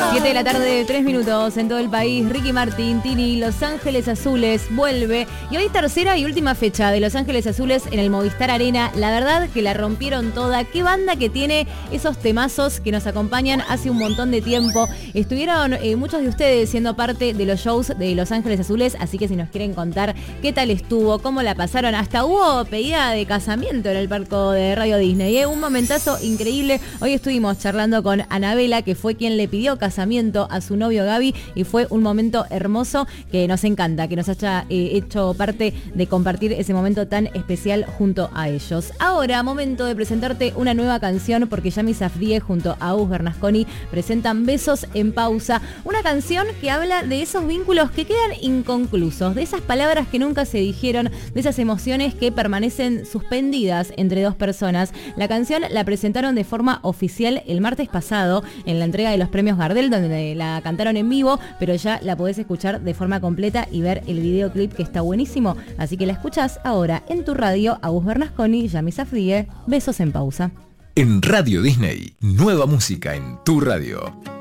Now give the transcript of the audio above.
7 de la tarde, 3 minutos en todo el país. Ricky Martin, Tini, Los Ángeles Azules vuelve. Y hoy tercera y última fecha de Los Ángeles Azules en el Movistar Arena. La verdad que la rompieron toda. Qué banda que tiene esos temazos que nos acompañan hace un montón de tiempo. Estuvieron muchos de ustedes siendo parte de los shows de Los Ángeles Azules. Así que si nos quieren contar qué tal estuvo, cómo la pasaron. Hasta hubo pedida de casamiento en el palco de Radio Disney. Un momentazo increíble. Hoy estuvimos charlando con Anabela, que fue quien le pidió casamiento a su novio Gaby, y fue un momento hermoso que nos encanta, que nos haya hecho parte de compartir ese momento tan especial junto a ellos. Ahora, momento de presentarte una nueva canción, porque Yami Safdie junto a Agus Bernasconi presentan Besos en Pausa, una canción que habla de esos vínculos que quedan inconclusos, de esas palabras que nunca se dijeron, de esas emociones que permanecen suspendidas entre dos personas. La canción la presentaron de forma oficial el martes pasado en la entrega de los premios Gardel, donde la cantaron en vivo, pero ya la podés escuchar de forma completa y ver el videoclip, que está buenísimo. Así que la escuchás ahora en tu radio. Agus Bernasconi, Yami Safdie, Besos en Pausa. En Radio Disney, nueva música en tu radio.